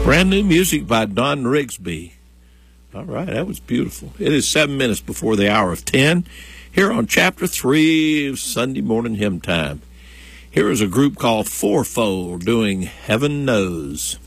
Brand new music by Don Rigsby. All right, that was beautiful. It is 7 minutes before the hour of 10 here on Chapter 3 of Sunday Morning Hymn Time. Here is a group called Fourfold doing Heaven Knows.